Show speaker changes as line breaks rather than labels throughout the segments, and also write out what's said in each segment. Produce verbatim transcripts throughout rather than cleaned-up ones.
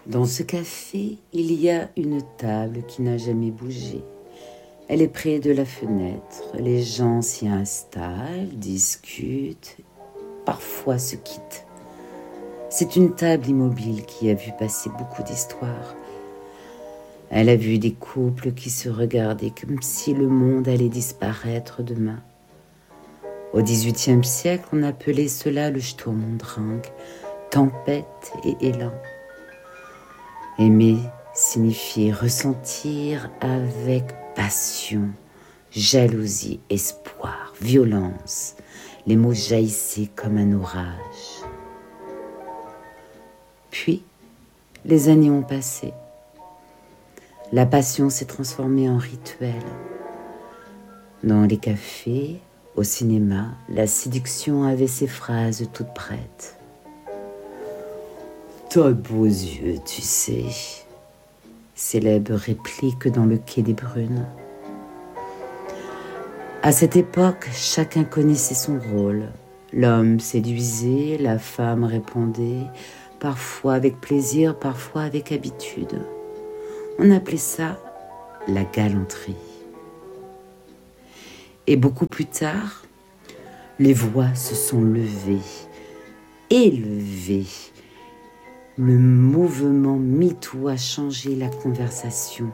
Dans ce café, il y a une table qui n'a jamais bougé. Elle est près de la fenêtre. Les gens s'y installent, discutent, parfois se quittent. C'est une table immobile qui a vu passer beaucoup d'histoires. Elle a vu des couples qui se regardaient comme si le monde allait disparaître demain. Au dix-huitième siècle, on appelait cela le Sturm und Drang, tempête et élan. Aimer signifiait ressentir avec passion, jalousie, espoir, violence. Les mots jaillissaient comme un orage. Puis, les années ont passé. La passion s'est transformée en rituel. Dans les cafés, au cinéma, la séduction avait ses phrases toutes prêtes. T'as de beaux yeux, tu sais. Célèbre réplique dans le quai des Brunes. À cette époque, chacun connaissait son rôle. L'homme séduisait, la femme répondait, parfois avec plaisir, parfois avec habitude. On appelait ça la galanterie. Et beaucoup plus tard, les voix se sont levées, élevées. Le mouvement MeToo a changé la conversation.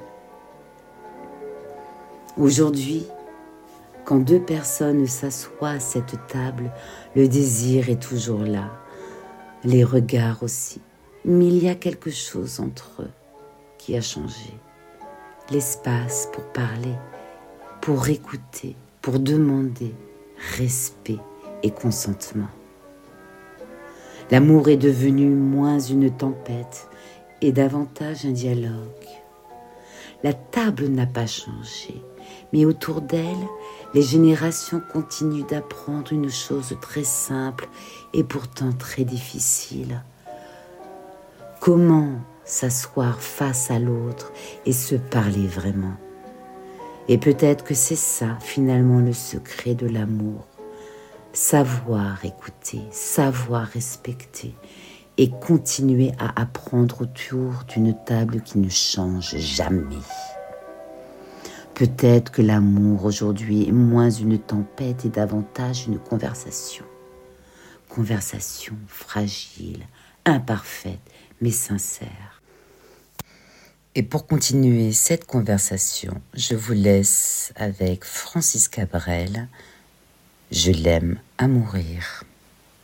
Aujourd'hui, quand deux personnes s'assoient à cette table, le désir est toujours là, les regards aussi. Mais il y a quelque chose entre eux qui a changé. L'espace pour parler, pour écouter, pour demander respect et consentement. L'amour est devenu moins une tempête et davantage un dialogue. La table n'a pas changé, mais autour d'elle, les générations continuent d'apprendre une chose très simple et pourtant très difficile. Comment s'asseoir face à l'autre et se parler vraiment? Et peut-être que c'est ça finalement le secret de l'amour. Savoir écouter, savoir respecter et continuer à apprendre autour d'une table qui ne change jamais. Peut-être que l'amour aujourd'hui est moins une tempête et davantage une conversation. Conversation fragile, imparfaite, mais sincère. Et pour continuer cette conversation, je vous laisse avec Francis Cabrel. Je l'aime à mourir.